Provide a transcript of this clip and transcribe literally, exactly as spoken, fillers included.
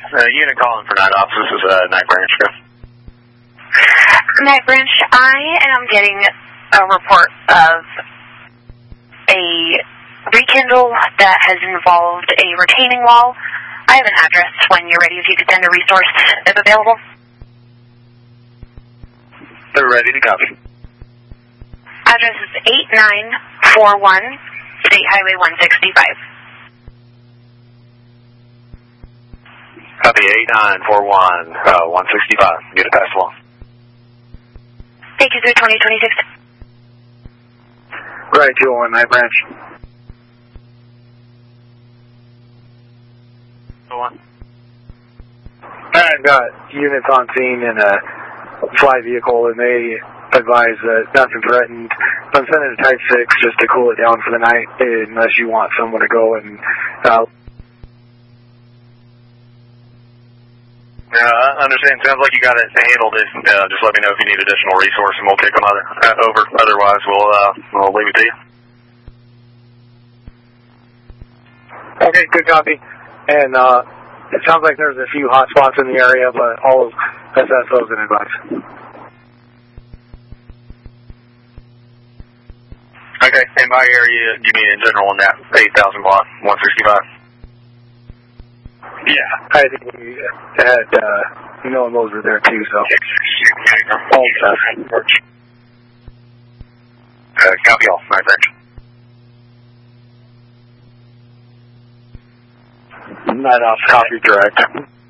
Uh, unit calling for night ops. This is uh, Night Branch. Night Branch, I am getting a report of a rekindle that has involved a retaining wall. I have an address when you're ready, if you could send a resource if available. They're ready to copy. Address is eight nine four one State Highway one sixty-five. Copy eight nine four one, uh, one sixty-five. Get it passed along. Thank you, sir. twenty twenty-six. Right, two oh one, Night Branch. Go on. I've got units on scene in a fly vehicle, and they advise that nothing threatened. I'm sending a Type six just to cool it down for the night, unless you want someone to go and... Uh, Yeah, I understand. Sounds like you got it handled. It. Uh, just let me know if you need additional resource, and we'll kick them other, uh, over. Otherwise, we'll uh, we'll leave it to you. Okay, good copy. And uh, it sounds like there's a few hot spots in the area, but all of S S O's in advice. Okay, in my area, you mean in general in that eight thousand block, one sixty-five? Yeah, I think we had, uh, you know, those were there too, so. All stuff. Uh, copy all, Night Branch. Night off, copy direct.